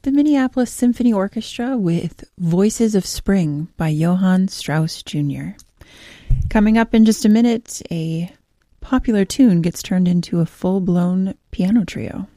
the Minneapolis Symphony Orchestra with Voices of Spring by Johann Strauss Jr. Coming up in just a minute, a popular tune gets turned into a full-blown piano trio.